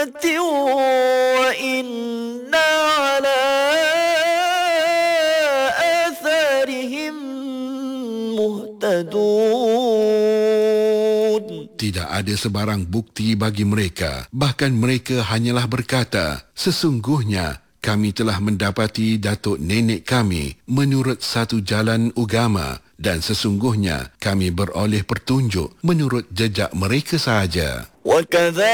وإنا على آثارهم مهتدون. Tidak ada sebarang bukti bagi mereka. Bahkan mereka hanyalah berkata, sesungguhnya kami telah mendapati datuk nenek kami menurut satu jalan agama dan sesungguhnya kami beroleh petunjuk menurut jejak mereka sahaja.